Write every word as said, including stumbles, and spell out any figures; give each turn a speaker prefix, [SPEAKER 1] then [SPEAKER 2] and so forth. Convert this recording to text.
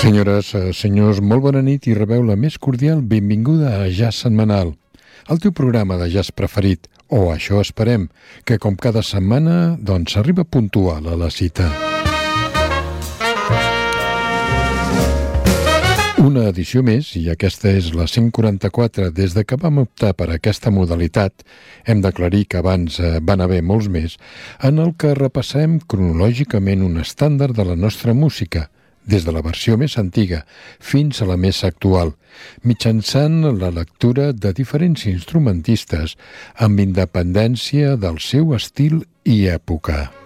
[SPEAKER 1] Senyores, senyors, molt bona nit i rebeu la més cordial benvinguda a Jazz Setmanal, el teu programa de jazz preferit, o això esperem, que com cada setmana, doncs arriba puntual a la cita. Una edició més, i aquesta és la cent quaranta-quatre des de que vam optar per aquesta modalitat, hem d'aclarir que abans van haver molts més, en el que repassem cronològicament un estàndard de la nostra música, des de la versió més antiga fins a la més actual, mitjançant la lectura de diferents instrumentistes amb independència del seu estil i època.